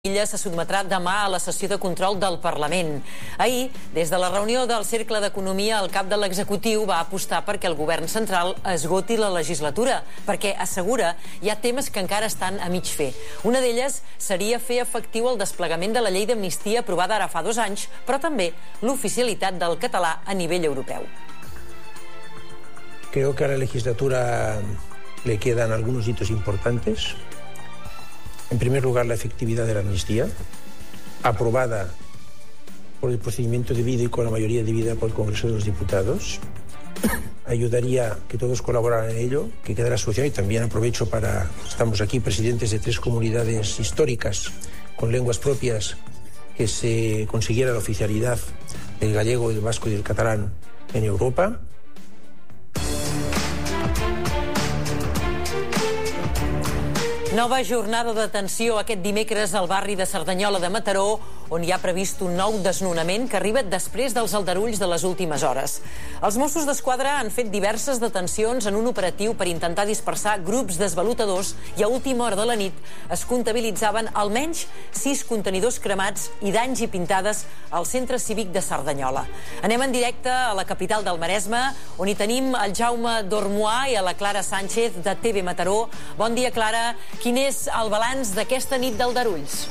Illa se sotmetrà demà a la sessió de control del Parlament. Ahir, des de la reunió del Cercle d'Economia, el cap de l'executiu va apostar perquè el govern central esgoti la legislatura, perquè assegura hi ha temes que encara estan a mig fer. Una d'elles seria fer efectiu el desplegament de la llei d'amnistia aprovada ara fa 2 anys, però també l'oficialitat del català a nivell europeu. Creo que a la legislatura le quedan algunos hitos importantes. En primer lugar, la efectividad de la amnistía, aprobada por el procedimiento debido y con la mayoría debida por el Congreso de los Diputados. Ayudaría que todos colaboraran en ello, que quedara asociado, y también aprovecho para... Estamos aquí presidentes de 3 comunidades históricas con lenguas propias, que se consiguiera la oficialidad del gallego, del vasco y del catalán en Europa. Nova jornada de detenció aquest dimecres al barri de Cerdanyola de Mataró, on hi ha previst un nou desnonament que arriba després dels aldarulls de les últimes hores. Els Mossos d'Esquadra han fet diverses detencions en un operatiu per intentar dispersar grups desvalutadors i a última hora de la nit es comptabilitzaven almenys 6 contenidors cremats i danys i pintades al centre cívic de Cerdanyola. Anem en directe a la capital del Maresme, on hi tenim el Jaume Dormoà i a la Clara Sánchez de TV Mataró. Bon dia, Clara. Quin és el balanç d'aquesta nit d'aldarulls?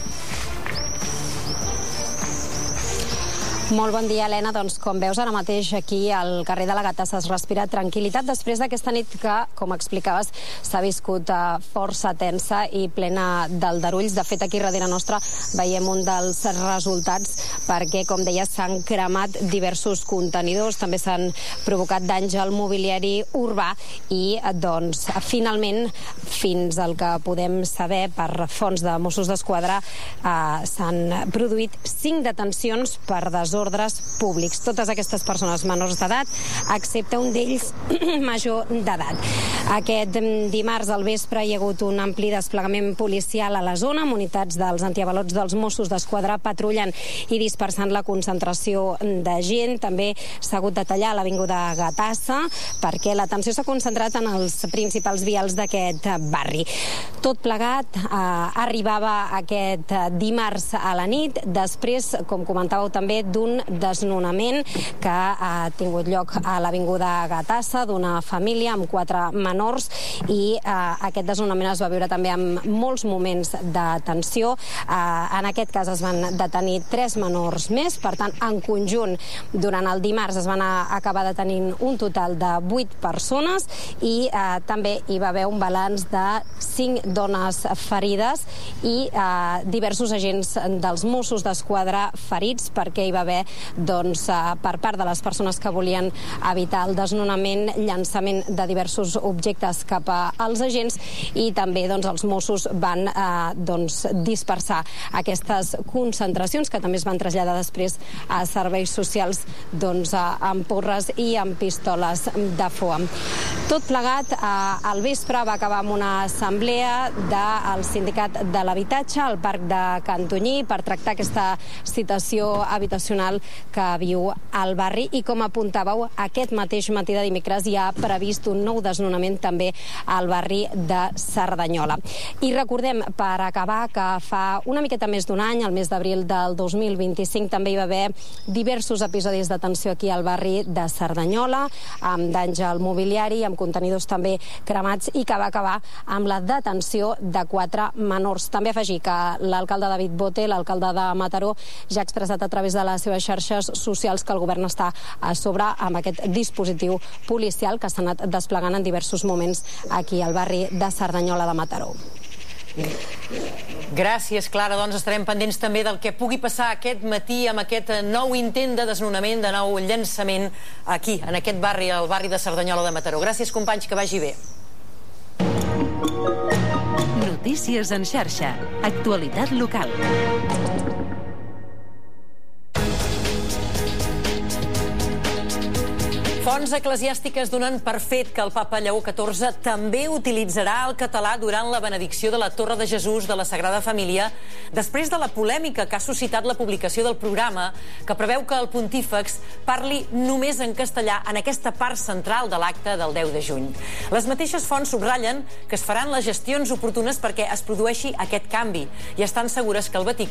Molt bon dia, Helena. Doncs, com veus ara mateix aquí al carrer de la Gatassa es respira tranquil·litat després d'aquesta nit que, com explicaves, s'ha viscut força tensa i plena d'aldarulls. De fet, aquí darrere nostre veiem un dels resultats perquè, com deies, s'han cremat diversos contenidors, també s'han provocat danys al mobiliari urbà i, doncs, finalment, fins al que podem saber per fonts de Mossos d'Esquadra, s'han produït 5 detencions per desordres públics. Totes aquestes persones menors d'edat, excepte un d'ells major d'edat. Aquest dimarts al vespre hi ha hagut un ampli desplegament policial a la zona, amb unitats dels antiavalots dels Mossos d'Esquadra patrullant i dispersant la concentració de gent. També s'ha hagut de tallar l'avinguda Gatassa perquè l'atenció s'ha concentrat en els principals vials d'aquest barri. Tot plegat arribava aquest dimarts a la nit, després, com comentàveu també, d'un desnonament que ha tingut lloc a l'avinguda Gatassa d'una família amb 4 menors i aquest desnonament es va viure també amb molts moments de tensió. En aquest cas es van detenir 3 menors més, per tant, en conjunt, durant el dimarts es van acabar detenint un total de 8 persones i també hi va haver un balanç de 5 dones ferides i diversos agents dels Mossos d'Esquadra ferits perquè hi va haver, doncs, per part de les persones que volien evitar el desnonament, llançament de diversos objectes cap als agents i també, doncs, els Mossos van dispersar aquestes concentracions que també es van traslladar després a serveis socials, doncs, amb porres i amb pistoles de foam. Tot plegat, al vespre va acabar amb una assemblea del Sindicat de l'Habitatge al Parc de Cantonyí per tractar aquesta situació habitacional que viu al barri i, com apuntàveu, aquest mateix matí de dimecres hi ha previst un nou desnonament també al barri de Cerdanyola. I recordem, per acabar, que fa una miqueta més d'un any, al mes d'abril del 2025, també hi va haver diversos episodis de tensió aquí al barri de Cerdanyola, amb danys al mobiliari, amb contenidors també cremats i que va acabar amb la detenció de 4 menors. També afegir que l'alcalde David Bote, l'alcalde de Mataró, ja ha expressat a través de les seves xarxes socials que el govern està a sobre amb aquest dispositiu policial que s'ha anat desplegant en diversos moments aquí al barri de Cerdanyola de Mataró. Gràcies, Clara. Doncs estarem pendents també del que pugui passar aquest matí amb aquest nou intent de desnonament, de nou llançament aquí, en aquest barri, al barri de Cerdanyola de Mataró. Gràcies, companys, que vagi bé. Notícies en xarxa. Actualitat local. Fonts eclesiàstiques donen per fet que el papa Lleó XIV també utilitzarà el català durant la benedicció de la Torre de Jesús de la Sagrada Família, després de la polèmica que ha suscitat la publicació del programa, que preveu que el pontífex parli només en castellà en aquesta part central de l'acte del 10 de juny. Les mateixes fonts subratllen que es faran les gestions oportunes perquè es produeixi aquest canvi i estan segures que el Vaticà